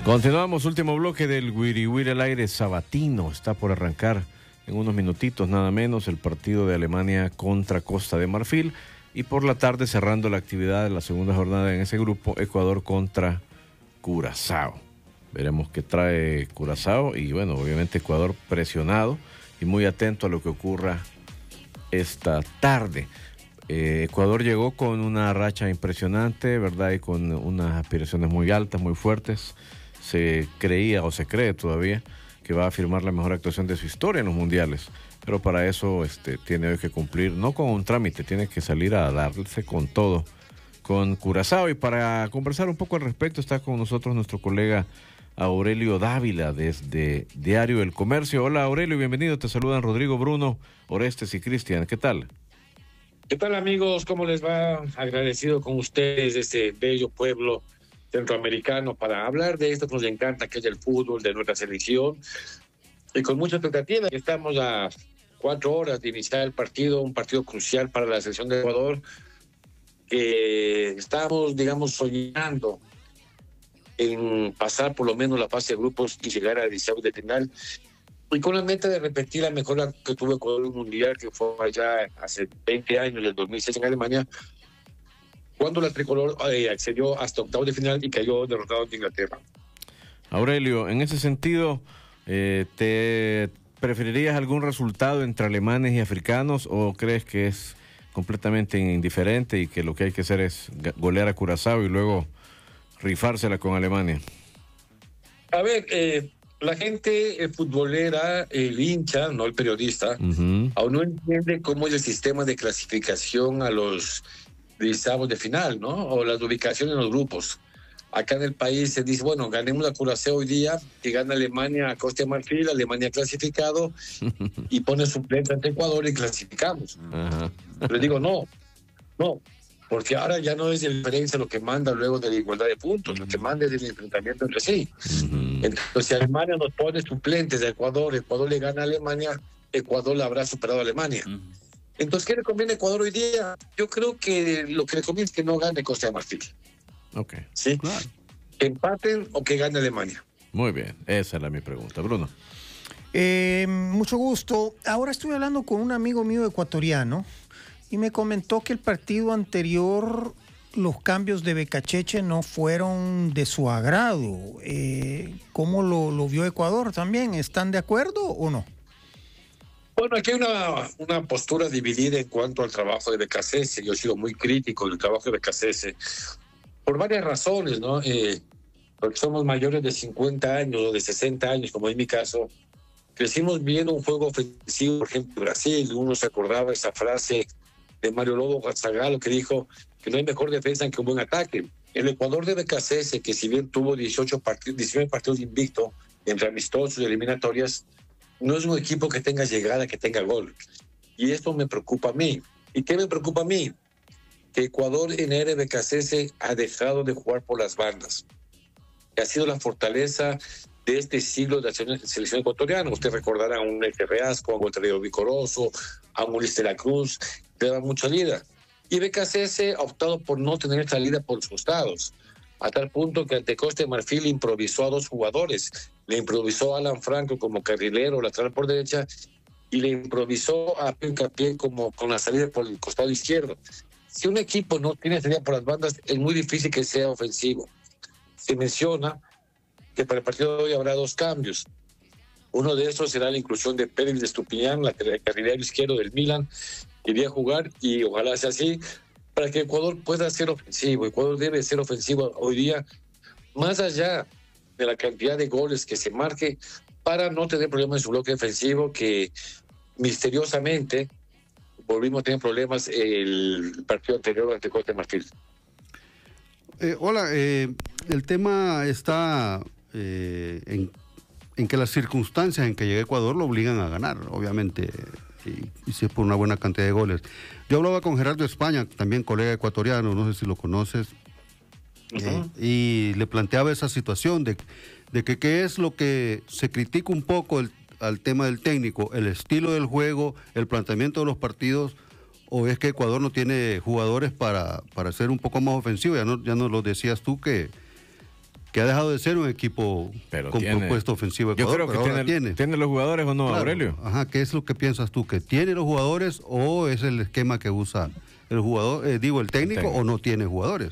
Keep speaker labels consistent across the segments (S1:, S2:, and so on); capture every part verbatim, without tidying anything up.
S1: Continuamos, último bloque del Wiri Wiri al aire sabatino. Está por arrancar en unos minutitos nada menos el partido de Alemania contra Costa de Marfil. Y por la tarde, cerrando la actividad de la segunda jornada en ese grupo, Ecuador contra Curazao. Veremos qué trae Curazao y bueno, obviamente Ecuador presionado y muy atento a lo que ocurra esta tarde. Eh, Ecuador llegó con una racha impresionante, ¿verdad? Y con unas aspiraciones muy altas, muy fuertes. Se creía o se cree todavía que va a firmar la mejor actuación de su historia en los mundiales. Pero para eso este, tiene hoy que cumplir, no con un trámite, tiene que salir a darse con todo con Curazao. Y para conversar un poco al respecto está con nosotros nuestro colega Aurelio Dávila desde Diario El Comercio. Hola Aurelio, bienvenido, te saludan Rodrigo, Bruno, Orestes y Cristian, ¿qué tal?
S2: ¿Qué tal amigos? ¿Cómo les va? Agradecido con ustedes de este bello pueblo centroamericano para hablar de esto que nos encanta, que es el fútbol, de nuestra selección. Y con mucha expectativa, estamos a cuatro horas de iniciar el partido, un partido crucial para la selección de Ecuador, que estamos, digamos, soñando en pasar por lo menos la fase de grupos y llegar a dieciseis de final, y con la meta de repetir la mejora que tuvo Ecuador en un mundial que fue allá hace veinte años, en el dos mil seis en Alemania, cuando la tricolor eh, accedió hasta octavos de final y cayó derrotado ante Inglaterra.
S1: Aurelio, en ese sentido, eh, ¿te preferirías algún resultado entre alemanes y africanos o crees que es completamente indiferente y que lo que hay que hacer es golear a Curazao y luego rifársela con Alemania?
S2: A ver, eh, la gente eh, futbolera, el hincha, no el periodista, uh-huh. aún no entiende cómo es el sistema de clasificación a los dieciseis de final, ¿no? O las ubicaciones en los grupos. Acá en el país se dice, bueno, ganemos la Curazao hoy día, que gana Alemania a Costa de Marfil, Alemania clasificado, y pone suplente ante Ecuador y clasificamos. Uh-huh. Pero digo, no, no, porque ahora ya no es de diferencia lo que manda luego de la igualdad de puntos, lo que manda es el enfrentamiento entre sí. Uh-huh. Entonces, si Alemania nos pone suplentes de Ecuador, Ecuador le gana a Alemania, Ecuador le habrá superado a Alemania. Uh-huh. Entonces, ¿qué le conviene a Ecuador hoy día? Yo creo que lo que le conviene es que no gane Costa de Marfil.
S1: Ok.
S2: ¿Sí?
S1: Claro.
S2: Que empaten o que gane Alemania.
S1: Muy bien, esa era mi pregunta. Bruno.
S3: Eh, mucho gusto. Ahora estuve hablando con un amigo mío ecuatoriano y me comentó que el partido anterior, los cambios de Becacheche no fueron de su agrado. Eh, ¿Cómo lo, lo vio Ecuador también? ¿Están de acuerdo o no?
S2: Bueno, aquí hay una, una postura dividida en cuanto al trabajo de Becasese. Yo he sido muy crítico del trabajo de Becasese por varias razones, ¿no? Eh, porque somos mayores de cincuenta años o de sesenta años, como en mi caso. Crecimos viendo un juego ofensivo, por ejemplo, Brasil. Uno se acordaba esa frase de Mario Lobo Zagallo que dijo que no hay mejor defensa que un buen ataque. El Ecuador de Becasese, que si bien tuvo dieciocho partidos, diecinueve partidos invicto entre amistosos y eliminatorias, no es un equipo que tenga llegada, que tenga gol. Y esto me preocupa a mí. ¿Y qué me preocupa a mí? Que Ecuador en era de Becasese ha dejado de jugar por las bandas. Que ha sido la fortaleza de este siglo de la selección ecuatoriana. Usted recordará a un Efe Reasco, a un Walter Vicoroso, a un Ulises de la Cruz, que daban mucha salida. Y Becasese ha optado por no tener salida por los costados, a tal punto que ante Costa de Marfil improvisó a dos jugadores. Le improvisó a Alan Franco como carrilero, lateral por derecha, y le improvisó a Pincapié como con la salida por el costado izquierdo. Si un equipo no tiene salida por las bandas, es muy difícil que sea ofensivo. Se menciona que para el partido de hoy habrá dos cambios. Uno de esos será la inclusión de Pérez de Estupiñán, la carrilero izquierdo del Milan, que iría a jugar, y ojalá sea así, para que Ecuador pueda ser ofensivo. Ecuador debe ser ofensivo hoy día, más allá de la cantidad de goles que se marque, para no tener problemas en su bloque defensivo, que misteriosamente volvimos a tener problemas el partido anterior ante Costa de Marfil.
S4: Eh, hola, eh, el tema está eh, en, en que las circunstancias en que llega Ecuador lo obligan a ganar, obviamente, y, y si es por una buena cantidad de goles. Yo hablaba con Gerardo España, también colega ecuatoriano, no sé si lo conoces, uh-huh. eh, y le planteaba esa situación de, de que qué es lo que se critica un poco el, al tema del técnico, el estilo del juego, el planteamiento de los partidos, o es que Ecuador no tiene jugadores para, para ser un poco más ofensivo. Ya no, ya nos lo decías tú que, que ha dejado de ser un equipo
S1: pero
S4: con
S1: tiene,
S4: propuesta ofensiva
S1: Ecuador. Yo creo
S4: pero
S1: que
S4: ahora
S1: tiene,
S4: tiene.
S1: ¿Tiene los jugadores o no,
S4: Claro.
S1: Aurelio?
S4: Ajá, ¿qué es lo que piensas tú? ¿Que tiene los jugadores o es el esquema que usa el jugador, eh, digo, el técnico, el técnico, o no tiene jugadores?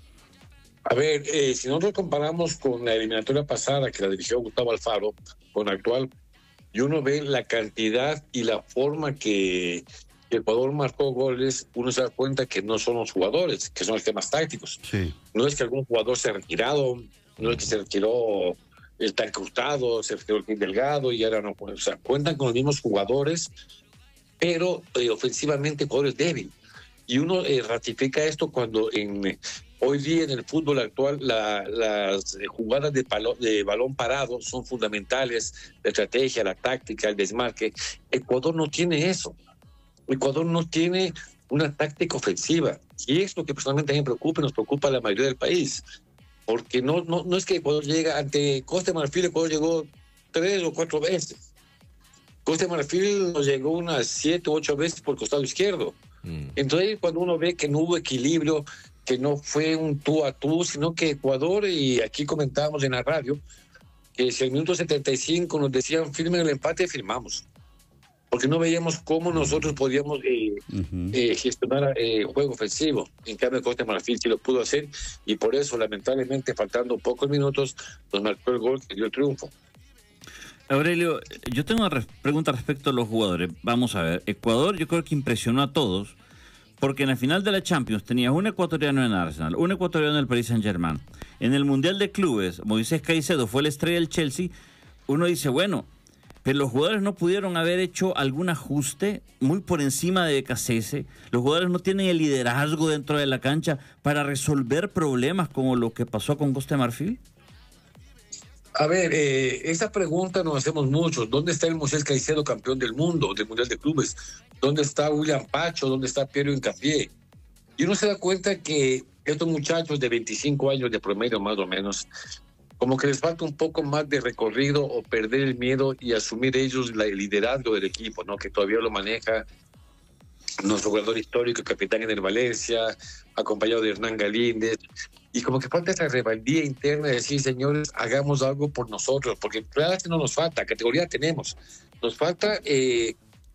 S2: A ver, eh, si nosotros comparamos con la eliminatoria pasada que la dirigió Gustavo Alfaro, con la actual, y uno ve la cantidad y la forma que Ecuador marcó goles, uno se da cuenta que no son los jugadores, que son los temas tácticos.
S4: Sí.
S2: No es que algún jugador se ha retirado, no es que se retiró el Tanque Hurtado, se retiró el King Delgado y ahora no. O sea, cuentan con los mismos jugadores, pero eh, ofensivamente Ecuador es débil. Y uno eh, ratifica esto cuando en eh, hoy día en el fútbol actual la, las eh, jugadas de, palo, de balón parado son fundamentales, la estrategia, la táctica, el desmarque. Ecuador no tiene eso. Ecuador no tiene una táctica ofensiva. Y es lo que personalmente a mí me preocupa y nos preocupa a la mayoría del país. Porque no, no, no es que Ecuador llega ante Costa de Marfil, Ecuador llegó tres o cuatro veces. Costa de Marfil nos llegó unas siete u ocho veces por el costado izquierdo. Mm. Entonces, cuando uno ve que no hubo equilibrio, que no fue un tú a tú, sino que Ecuador, y aquí comentábamos en la radio, que si al minuto setenta y cinco nos decían firmen el empate, firmamos. Porque no veíamos cómo nosotros podíamos eh, uh-huh. eh, gestionar eh, juego ofensivo. En cambio, Costa de Marfil sí lo pudo hacer y por eso, lamentablemente, faltando pocos minutos, nos marcó el gol que dio el triunfo.
S5: Aurelio, yo tengo una re- pregunta respecto a los jugadores. Vamos a ver, Ecuador yo creo que impresionó a todos porque en la final de la Champions tenías un ecuatoriano en Arsenal, un ecuatoriano en el Paris Saint-Germain. En el Mundial de Clubes, Moisés Caicedo fue la estrella del Chelsea. Uno dice, bueno, pero los jugadores no pudieron haber hecho algún ajuste muy por encima de Becasese. Los jugadores no tienen el liderazgo dentro de la cancha para resolver problemas como lo que pasó con Costa de Marfil.
S2: A ver, eh, esa pregunta nos hacemos muchos. ¿Dónde está el Moisés Caicedo, campeón del mundo, del Mundial de Clubes? ¿Dónde está William Pacho? ¿Dónde está Piero Hincapié? Y uno se da cuenta que estos muchachos de veinticinco años de promedio más o menos, como que les falta un poco más de recorrido o perder el miedo y asumir ellos la, el liderazgo del equipo, ¿no? Que todavía lo maneja nuestro jugador histórico, capitán en el Valencia, acompañado de Hernán Galíndez. Y como que falta esa rebeldía interna de decir, señores, hagamos algo por nosotros, porque clase no nos falta, categoría tenemos. Nos falta eh,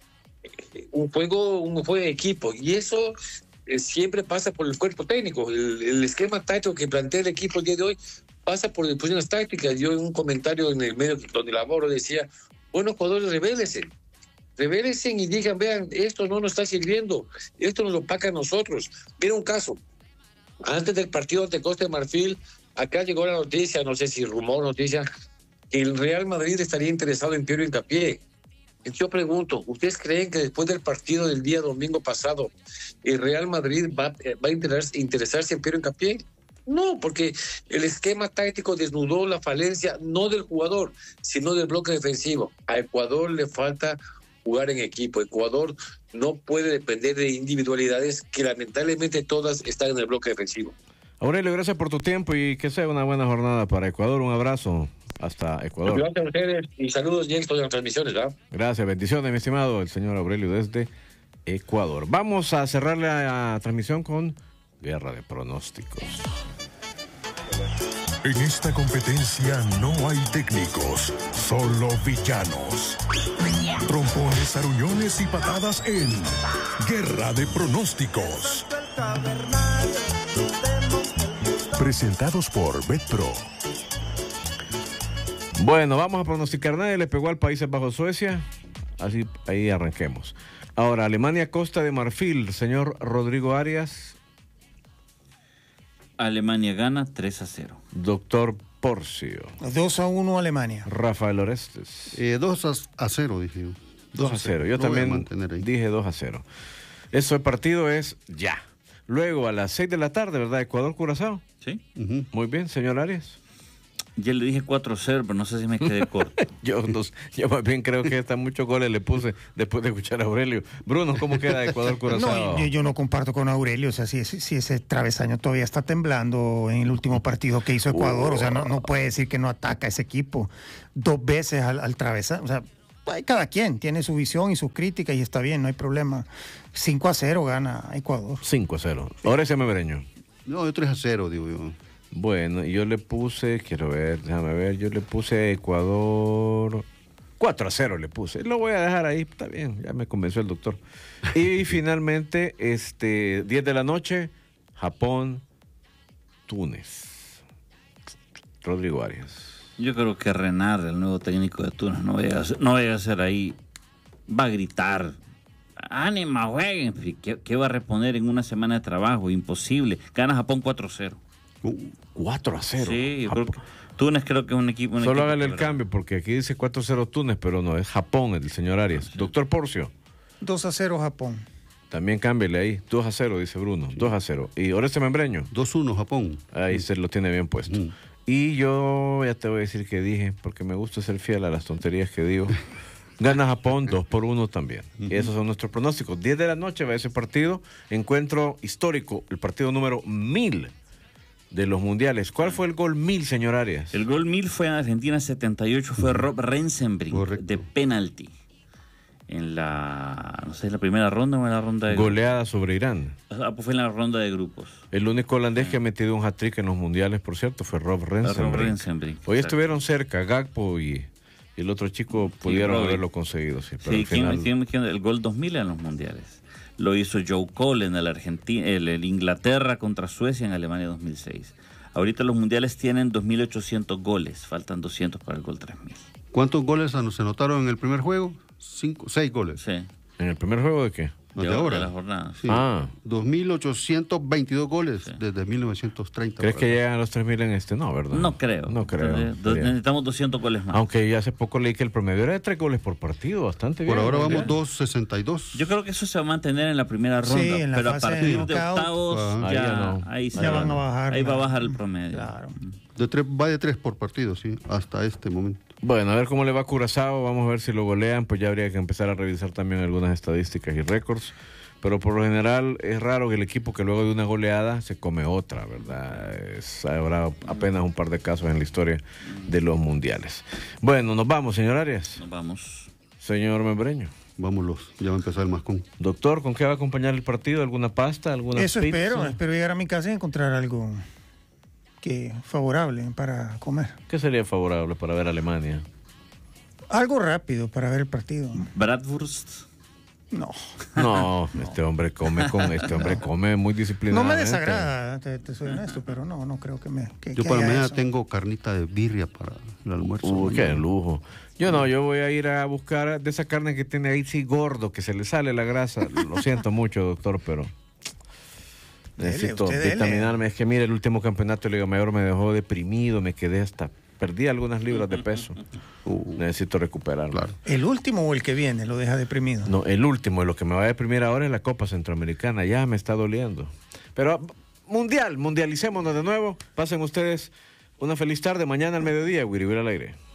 S2: un juego, un juego de equipo. Y eso eh, siempre pasa por el cuerpo técnico. El, el esquema táctico que plantea el equipo el día de hoy pasa por posiciones tácticas. Yo en un comentario en el medio donde laboro decía, bueno, jugadores, rebélense. Rebélense y digan, vean, esto no nos está sirviendo, esto nos lo paga a nosotros. Mira un caso. Antes del partido ante Costa de Marfil, acá llegó la noticia, no sé si rumor, noticia, que el Real Madrid estaría interesado en Piero Hincapié. Entonces yo pregunto, ¿ustedes creen que después del partido del día domingo pasado, el Real Madrid va, va a interesarse, interesarse en Piero Hincapié? No, porque el esquema táctico desnudó la falencia no del jugador, sino del bloque defensivo. A Ecuador le falta jugar en equipo. Ecuador no puede depender de individualidades que lamentablemente todas están en el bloque defensivo.
S1: Aurelio, gracias por tu tiempo y que sea una buena jornada para Ecuador. Un abrazo hasta Ecuador.
S2: Gracias a ustedes y saludos y éxitos en las transmisiones, ¿verdad?
S1: Gracias, bendiciones, mi estimado, el señor Aurelio desde Ecuador. Vamos a cerrar la transmisión con Guerra de Pronósticos.
S6: En esta competencia no hay técnicos, solo villanos. Trompones, aruñones y patadas en Guerra de Pronósticos. Presentados por BetPro.
S1: Bueno, vamos a pronosticar. Nadie le pegó al Países Bajos, Suecia. Así, ahí arranquemos. Ahora, Alemania, Costa de Marfil. Señor Rodrigo Arias.
S5: Alemania gana tres a cero.
S1: Doctor Porcio.
S3: dos a uno Alemania.
S1: Rafael Orestes.
S4: Eh, dos a cero, dije yo.
S1: dos a cero. Yo también dije dos a cero. Eso, el partido es ya. Luego, a las seis de la tarde, ¿verdad? Ecuador-Curazao.
S5: Sí.
S1: Uh-huh. Muy bien, señor Arias.
S5: Yo le dije cuatro a cero, pero no sé si me quedé corto.
S1: yo, no, yo más bien creo que hasta muchos goles le puse después de escuchar a Aurelio. Bruno, ¿cómo queda Ecuador-Curazao?
S3: No, yo, yo no comparto con Aurelio. O sea, si, si ese travesaño todavía está temblando en el último partido que hizo Ecuador, uh. o sea, no, no puede decir que no ataca a ese equipo dos veces al, al travesaño. O sea, cada quien tiene su visión y sus críticas y está bien, no hay problema. cinco a cero gana Ecuador.
S1: cinco a cero. Ahora ese Mebereño.
S4: No, yo tres a cero, digo yo.
S1: Bueno, yo le puse, quiero ver, déjame ver, yo le puse Ecuador cuatro a cero le puse. Lo voy a dejar ahí, está bien, ya me convenció el doctor. Y finalmente, este, diez de la noche, Japón, Túnez. Rodrigo Arias.
S5: Yo creo que Renard, el nuevo técnico de Túnez, no vaya a ser, no vaya a ser ahí, va a gritar. ¡Ánima, jueguen! ¿Qué, ¿Qué va a responder en una semana de trabajo? Imposible. Gana Japón cuatro a cero.
S1: cuatro a cero.
S5: Sí, yo creo que Túnez creo que es un equipo. Un
S1: Solo
S5: equipo
S1: hágale el
S5: quebrado.
S1: cambio, porque aquí dice cuatro a cero Túnez, pero no, es Japón, el señor Arias. Sí. Doctor Porcio.
S3: dos a cero Japón.
S1: También cámbiale ahí. dos a cero, dice Bruno. Sí. dos a cero. ¿Y Oreste Membreño?
S4: dos uno Japón.
S1: Ahí sí. Se lo tiene bien puesto. Mm. Y yo ya te voy a decir que dije, porque me gusta ser fiel a las tonterías que digo. Gana Japón dos por uno también. Uh-huh. Y esos son nuestros pronósticos. diez de la noche va ese partido. Encuentro histórico, el partido número mil de los mundiales. ¿Cuál fue el gol mil, señor Arias?
S5: El gol mil fue en Argentina setenta y ocho, fue Rob Rensenbrink. Correcto. De penalti. En la, no sé, la primera ronda o en la ronda de
S1: goleada grupos. Sobre Irán.
S5: Ah, pues fue en la ronda de grupos.
S1: El único holandés que ha metido un hat-trick en los mundiales, por cierto, fue Rob Rensenbrink. Rob Rensenbrink. Hoy exacto. Estuvieron cerca, Gakpo y, y el otro chico pudieron sí, haberlo conseguido. Sí, pero
S5: sí,
S1: al final...
S5: ¿quién, quién, el gol dos mil en los mundiales. Lo hizo Joe Cole en el, Argentina, el, el Inglaterra contra Suecia en Alemania dos mil seis. Ahorita los mundiales tienen dos mil ochocientos goles, faltan doscientos para el gol tres mil.
S4: ¿Cuántos goles se anotaron en el primer juego? Cinco, seis goles.
S5: Sí.
S1: ¿En el primer juego de qué?
S4: De, de ahora.
S5: De la jornada.
S4: Sí. Ah. dos mil ochocientos veintidós goles sí. Desde mil novecientos treinta.
S1: ¿Crees que llegan a los tres mil en este? No, ¿verdad?
S5: No creo.
S1: No creo.
S5: Entonces, necesitamos doscientos goles más.
S1: Aunque ya hace poco leí que el promedio era de tres goles por partido, bastante bien.
S4: Por ahora vamos dos sesenta y dos.
S5: Yo creo que eso se va a mantener en la primera ronda.
S3: Sí, en la
S5: pero
S3: fase
S5: a partir
S3: de,
S5: de octavos,
S4: ah,
S5: ya,
S1: ahí, no.
S5: ahí
S3: ya van a bajar.
S5: Ahí
S3: la...
S5: va a bajar el promedio.
S3: Claro.
S4: De tres, va de tres por partido, sí, hasta este momento.
S1: Bueno, a ver cómo le va a Curazao, vamos a ver si lo golean, pues ya habría que empezar a revisar también algunas estadísticas y récords, pero por lo general es raro que el equipo que luego de una goleada se come otra, ¿verdad? Es, habrá apenas un par de casos en la historia de los mundiales. Bueno, nos vamos, señor Arias.
S5: Nos vamos.
S1: Señor Membreño.
S4: Vámonos, ya va a empezar el mascón.
S1: Doctor, ¿con qué va a acompañar el partido? ¿Alguna pasta? ¿Alguna
S3: Eso
S1: pizza?
S3: espero, espero llegar a mi casa y encontrar algo que favorable para comer.
S1: ¿Qué sería favorable para ver a Alemania?
S3: Algo rápido para ver el partido.
S5: Bratwurst.
S3: No.
S1: No, este hombre come con este hombre come muy disciplinado.
S3: No me desagrada, te, te soy honesto, pero no, no creo que me. Que,
S4: yo
S3: que
S4: para mañana
S3: eso.
S4: tengo carnita de birria para el almuerzo.
S1: Uy, qué lujo. Yo no, yo voy a ir a buscar de esa carne que tiene ahí sí gordo, que se le sale la grasa. Lo siento mucho, doctor, pero necesito
S3: dele,
S1: vitaminarme. Es que mire, el último campeonato de Liga Mayor me dejó deprimido, me quedé hasta... Perdí algunas libras de peso. Uh, necesito recuperarlo. Claro.
S3: ¿El último o el que viene lo deja deprimido?
S1: No, el último. Lo que me va a deprimir ahora es la Copa Centroamericana. Ya me está doliendo. Pero mundial, mundialicémonos de nuevo. Pasen ustedes una feliz tarde. Mañana al mediodía, Guiribir al aire.